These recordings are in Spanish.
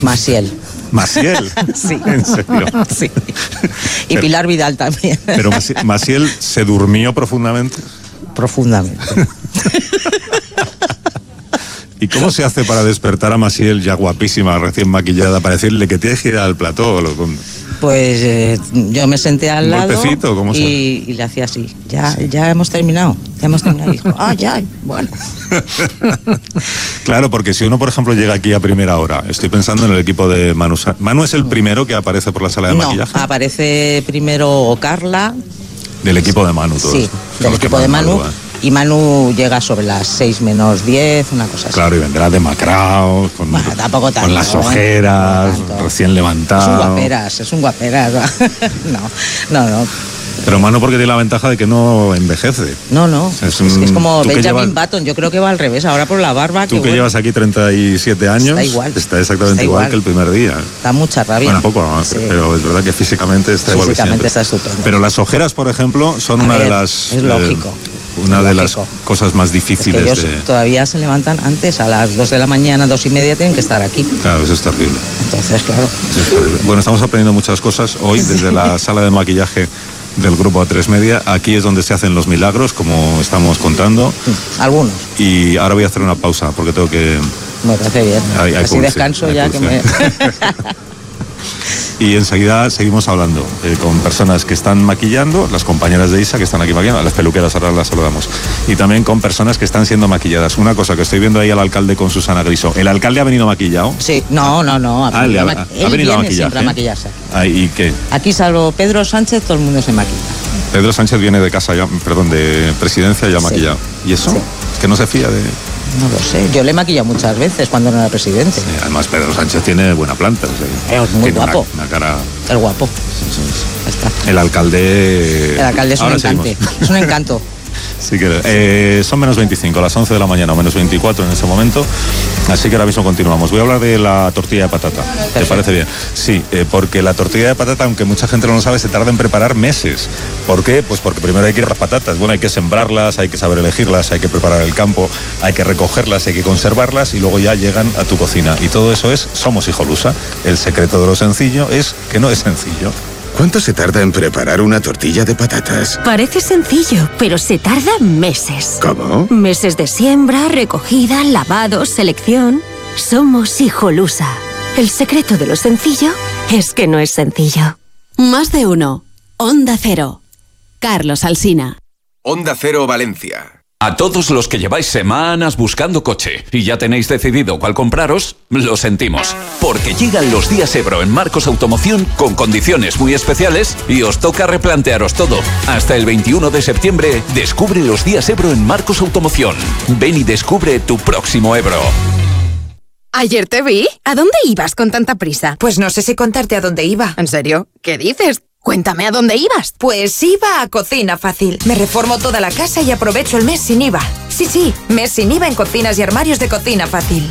Maciel. ¿Maciel? Sí. ¿En serio? Sí. Y Pilar Vidal también. Pero Maciel se durmió profundamente. Profundamente. ¿Y cómo se hace para despertar a Maciel, ya guapísima, recién maquillada, para decirle que tienes que ir al plató? Pues yo me senté al lado ¿cómo y le hacía así. Ya hemos terminado. Y dijo, ya, bueno. Claro, porque si uno, por ejemplo, llega aquí a primera hora, estoy pensando en el equipo de Manu. ¿Manu es el primero que aparece por la sala de maquillaje? No, aparece primero Carla. Del equipo de Manu, todos. Sí, del equipo de Manu. Y Manu llega sobre las 6 menos 10, una cosa así. Claro, y vendrá demacrado, con las ojeras, recién levantado. Es un guaperas. No. Pero Manu porque tiene la ventaja de que no envejece. No. Es como Benjamin Button, yo creo que va al revés, ahora por la barba. Tú que llevas aquí 37 años. Está igual. Está exactamente igual que el primer día. Da mucha rabia. Bueno, poco más, sí. Pero es verdad que físicamente está igual que siempre. Está estupendo. Pero las ojeras, por ejemplo, son una de las... Es lógico. Una de las cosas más difíciles. Es que ellos todavía se levantan antes, a las 2 de la mañana, 2:30 tienen que estar aquí. Claro, eso es terrible. Entonces, claro. Bueno, estamos aprendiendo muchas cosas hoy desde la sala de maquillaje del grupo A3 Media. Aquí es donde se hacen los milagros, como estamos contando. Algunos. Y ahora voy a hacer una pausa porque tengo que... Me parece bien. Así descanso ya que me... Y enseguida seguimos hablando con personas que están maquillando, las compañeras de Isa que están aquí maquillando, a las peluqueras ahora las saludamos, y también con personas que están siendo maquilladas. Una cosa que estoy viendo ahí al alcalde con Susana Griso. ¿El alcalde ha venido maquillado? Sí, no. Ha venido a maquillarse. Siempre a maquillarse. ¿Y qué? Aquí salvo Pedro Sánchez, todo el mundo se maquilla. Pedro Sánchez viene de casa ya, de presidencia ya maquillado. ¿Y eso? Sí. ¿Que no se fía de...? No lo sé, yo le he maquillado muchas veces cuando no era presidente. Sí, además Pedro Sánchez tiene buena planta. Es muy guapo. Una cara... El guapo. Está. El alcalde es un encante. Es un encanto. Sí que son menos 25, las 11 de la mañana, o menos 24 en ese momento. Así que ahora mismo continuamos. Voy a hablar de la tortilla de patata. Perfecto. ¿Te parece bien? Sí, porque la tortilla de patata, aunque mucha gente no lo sabe, se tarda en preparar meses. ¿Por qué? Pues porque primero hay que ir a las patatas. Bueno, hay que sembrarlas, hay que saber elegirlas, hay que preparar el campo, hay que recogerlas, hay que conservarlas y luego ya llegan a tu cocina. Y todo eso es Somos Hijolusa. El secreto de lo sencillo es que no es sencillo. ¿Cuánto se tarda en preparar una tortilla de patatas? Parece sencillo, pero se tarda meses. ¿Cómo? Meses de siembra, recogida, lavado, selección. Somos Hijolusa. El secreto de lo sencillo es que no es sencillo. Más de uno. Onda Cero. Carlos Alsina. Onda Cero Valencia. A todos los que lleváis semanas buscando coche y ya tenéis decidido cuál compraros, lo sentimos. Porque llegan los días Ebro en Marcos Automoción con condiciones muy especiales y os toca replantearos todo. Hasta el 21 de septiembre, descubre los días Ebro en Marcos Automoción. Ven y descubre tu próximo Ebro. Ayer te vi. ¿A dónde ibas con tanta prisa? Pues no sé si contarte a dónde iba. ¿En serio? ¿Qué dices? Cuéntame a dónde ibas. Pues iba a Cocina Fácil. Me reformo toda la casa y aprovecho el mes sin IVA. Sí, mes sin IVA en cocinas y armarios de Cocina Fácil.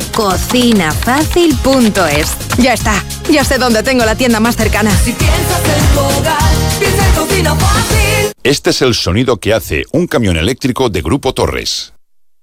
Cocinafácil.es. Ya está. Ya sé dónde tengo la tienda más cercana. Si piensas en tu hogar, piensa en Cocina Fácil. Este es el sonido que hace un camión eléctrico de Grupo Torres.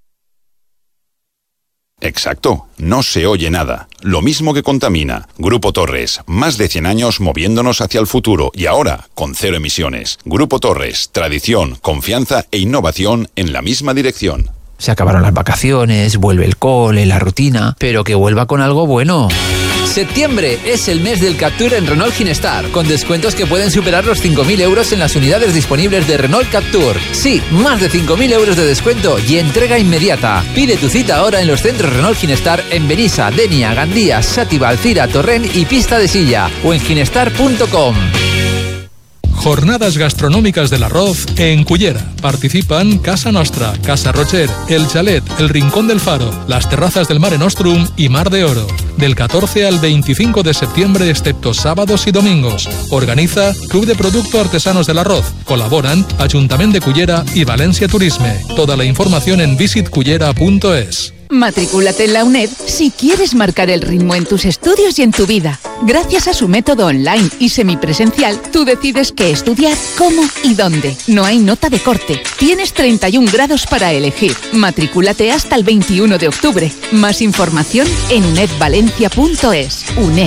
Exacto, no se oye nada. Lo mismo que contamina. Grupo Torres, más de 100 años moviéndonos hacia el futuro y ahora con 0 emisiones. Grupo Torres, tradición, confianza e innovación en la misma dirección. Se acabaron las vacaciones, vuelve el cole, la rutina, pero que vuelva con algo bueno. Septiembre es el mes del Captur en Renault Ginestar, con descuentos que pueden superar los 5.000 euros en las unidades disponibles de Renault Captur. Sí, más de 5.000 euros de descuento y entrega inmediata. Pide tu cita ahora en los centros Renault Ginestar en Benissa, Denia, Gandía, Sátiva, Alcira, Torrent y Pista de Silla o en ginestar.com. Jornadas gastronómicas del arroz en Cullera. Participan Casa Nostra, Casa Rocher, El Chalet, El Rincón del Faro, las terrazas del Mare Nostrum y Mar de Oro. Del 14 al 25 de septiembre, excepto sábados y domingos. Organiza Club de Producto Artesanos del Arroz. Colaboran Ayuntamiento de Cullera y Valencia Turisme. Toda la información en visitcullera.es. Matricúlate en la UNED si quieres marcar el ritmo en tus estudios y en tu vida. Gracias a su método online y semipresencial, tú decides qué estudiar, cómo y dónde. No hay nota de corte. Tienes 31 grados para elegir. Matricúlate hasta el 21 de octubre. Más información en unedvalencia.es. UNED.